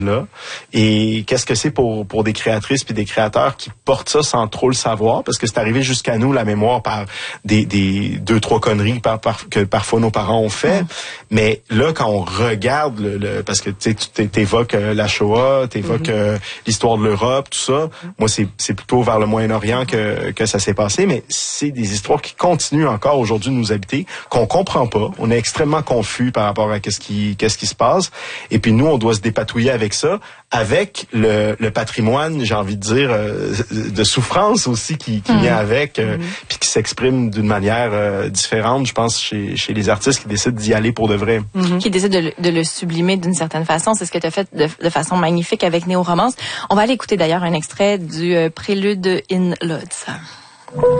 là. Et qu'est-ce que c'est pour des créatrices puis des créateurs qui portent ça sans trop le savoir, parce que c'est arrivé jusqu'à nous, la mémoire, par des 2-3 conneries que parfois nos parents ont fait. Mais là, quand on regarde parce que tu t'évoques la Shoah, t'évoques l'histoire de l'Europe, tout ça. Moi, c'est plutôt vers le Moyen-Orient que ça s'est passé, mais c'est des histoires qui continuent encore aujourd'hui de nous habiter, qu'on comprend pas. On est extrêmement confus par rapport à qu'est-ce qui se passe. Et puis nous, on doit se dépatouiller avec ça, avec le patrimoine, j'ai envie de dire, de souffrance aussi qui vient avec, puis qui s'exprime d'une manière différente, je pense, chez les artistes qui décident d'y aller pour de vrai. Qui décident de le sublimer d'une certaine façon. C'est ce que tu as fait de façon magnifique avec Néo Romance. On va aller écouter d'ailleurs un extrait du prélude in Lodz.